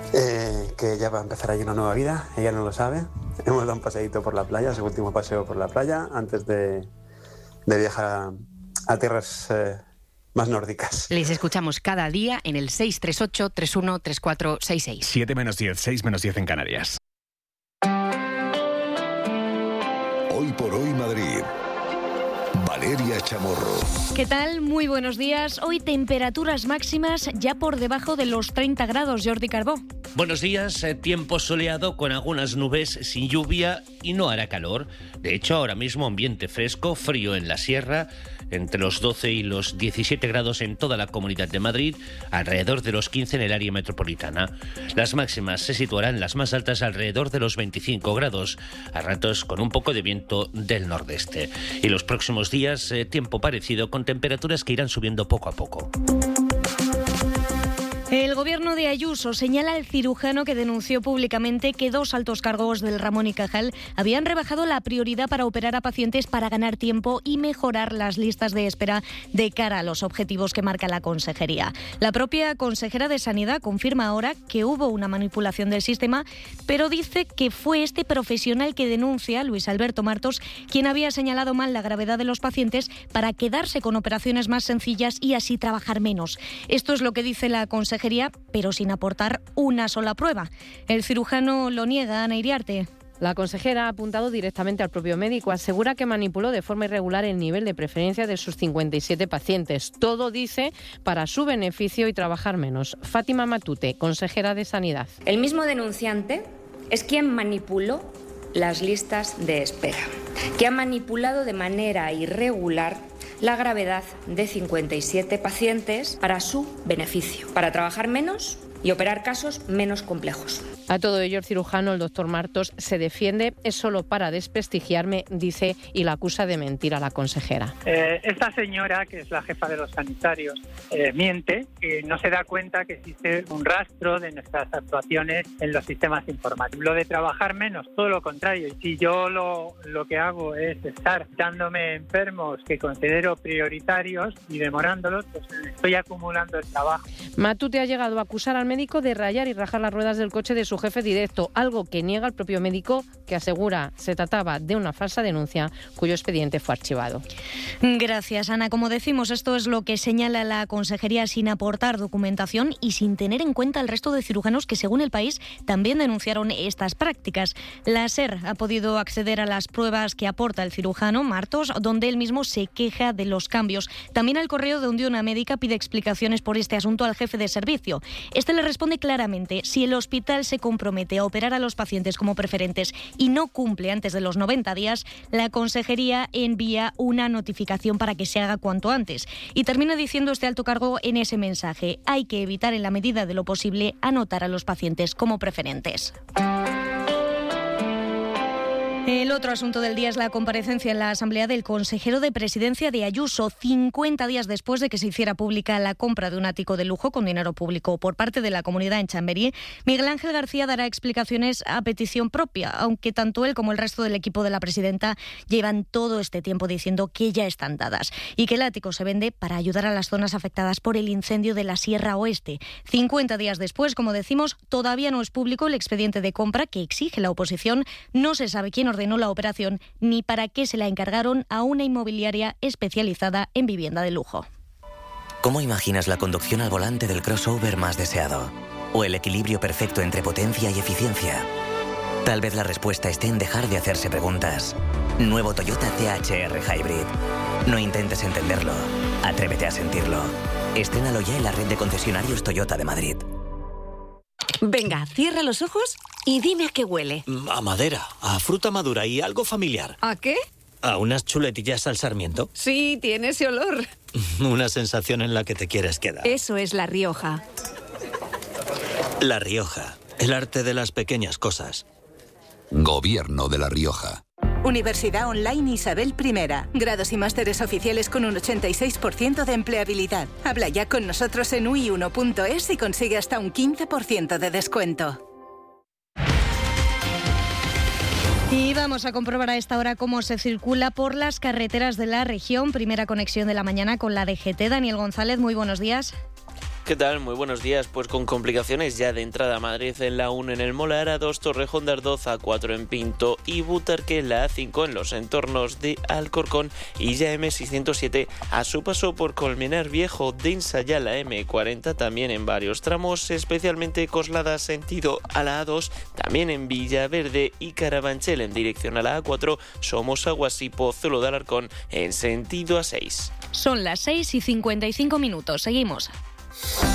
que ya va a empezar ahí una nueva vida. Ella no lo sabe. Hemos dado un paseíto por la playa, su último paseo por la playa, antes de viajar a tierras más nórdicas. Les escuchamos cada día en el 638-313466. 7 menos 10, 6 menos 10 en Canarias. Hoy por hoy Madrid. Valeria Chamorro. ¿Qué tal? Muy buenos días. Hoy temperaturas máximas ya por debajo de los 30 grados, Jordi Carbó. Buenos días, tiempo soleado con algunas nubes, sin lluvia y no hará calor. De hecho, ahora mismo ambiente fresco, frío en la sierra, entre los 12 y los 17 grados en toda la Comunidad de Madrid, alrededor de los 15 en el área metropolitana. Las máximas se situarán las más altas alrededor de los 25 grados, a ratos con un poco de viento del nordeste. Y los próximos días, tiempo parecido con temperaturas que irán subiendo poco a poco. El gobierno de Ayuso señala al cirujano que denunció públicamente que 2 altos cargos del Ramón y Cajal habían rebajado la prioridad para operar a pacientes para ganar tiempo y mejorar las listas de espera de cara a los objetivos que marca la consejería. La propia consejera de Sanidad confirma ahora que hubo una manipulación del sistema, pero dice que fue este profesional que denuncia, Luis Alberto Martos, quien había señalado mal la gravedad de los pacientes para quedarse con operaciones más sencillas y así trabajar menos. Esto es lo que dice la consejería, pero sin aportar una sola prueba. El cirujano lo niega, Ana Iriarte. La consejera ha apuntado directamente al propio médico. Asegura que manipuló de forma irregular el nivel de preferencia de sus 57 pacientes. Todo, dice, para su beneficio y trabajar menos. Fátima Matute, consejera de Sanidad. El mismo denunciante es quien manipuló las listas de espera, que ha manipulado de manera irregular la gravedad de 57 pacientes para su beneficio, para trabajar menos y operar casos menos complejos. A todo ello, el cirujano, el doctor Martos, se defiende. Es solo para desprestigiarme, dice, y la acusa de mentir a la consejera. Esta señora, que es la jefa de los sanitarios, miente, que no se da cuenta que existe un rastro de nuestras actuaciones en los sistemas informáticos. Lo de trabajar menos, todo lo contrario. Y si yo lo que hago es estar dándome enfermos que considero prioritarios y demorándolos, pues estoy acumulando el trabajo. Matute ha llegado a acusar al médico de rayar y rajar las ruedas del coche de su jefe directo, algo que niega el propio médico, que asegura se trataba de una falsa denuncia cuyo expediente fue archivado. Gracias, Ana. Como decimos, esto es lo que señala la consejería sin aportar documentación y sin tener en cuenta el resto de cirujanos que, según El País, también denunciaron estas prácticas. La SER ha podido acceder a las pruebas que aporta el cirujano Martos, donde él mismo se queja de los cambios. También al correo donde una médica pide explicaciones por este asunto al jefe de servicio. Este le responde claramente: si el hospital se compromete a operar a los pacientes como preferentes y no cumple antes de los 90 días, la consejería envía una notificación para que se haga cuanto antes. Y termina diciendo este alto cargo en ese mensaje: hay que evitar en la medida de lo posible anotar a los pacientes como preferentes. El otro asunto del día es la comparecencia en la Asamblea del consejero de Presidencia de Ayuso, 50 días después de que se hiciera pública la compra de un ático de lujo con dinero público por parte de la comunidad en Chamberí. Miguel Ángel García dará explicaciones a petición propia, aunque tanto él como el resto del equipo de la presidenta llevan todo este tiempo diciendo que ya están dadas y que el ático se vende para ayudar a las zonas afectadas por el incendio de la Sierra Oeste. 50 días después, como decimos, todavía no es público el expediente de compra que exige la oposición. No se sabe quién ordenó la operación ni para qué se la encargaron a una inmobiliaria especializada en vivienda de lujo. ¿Cómo imaginas la conducción al volante del crossover más deseado? ¿O el equilibrio perfecto entre potencia y eficiencia? Tal vez la respuesta esté en dejar de hacerse preguntas. Nuevo Toyota CHR Hybrid. No intentes entenderlo. Atrévete a sentirlo. Estrénalo ya en la red de concesionarios Toyota de Madrid. Venga, cierra los ojos y dime a qué huele. A madera, a fruta madura y algo familiar. ¿A qué? ¿A unas chuletillas al sarmiento? Sí, tiene ese olor. Una sensación en la que te quieres quedar. Eso es La Rioja. La Rioja, el arte de las pequeñas cosas. Gobierno de La Rioja. Universidad Online Isabel I. Grados y másteres oficiales con un 86% de empleabilidad. Habla ya con nosotros en ui1.es y consigue hasta un 15% de descuento. Y vamos a comprobar a esta hora cómo se circula por las carreteras de la región. Primera conexión de la mañana con la DGT. Daniel González, muy buenos días. ¿Qué tal? Muy buenos días. Pues con complicaciones ya de entrada a Madrid en la 1 en el Molar, A2 Torrejón de Ardoz, A4 en Pinto y Butarque, la A5 en los entornos de Alcorcón y ya M607 a su paso por Colmenar Viejo de Insaya, la M40 también en varios tramos, especialmente Coslada sentido a la A2, también en Villaverde y Carabanchel en dirección a la A4, Somosaguas y Pozuelo de Alarcón en sentido A6. Son las 6:55. Seguimos.